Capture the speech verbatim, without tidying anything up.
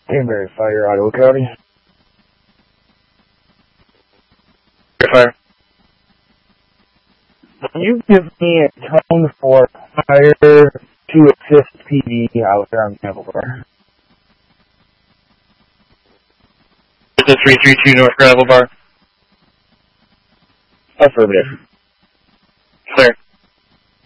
Danbury Fire, Ottawa County. Fire. Can you give me a tone for fire to assist P D out there on Gravel-Bar? This is three three two North Gravel-Bar. Affirmative.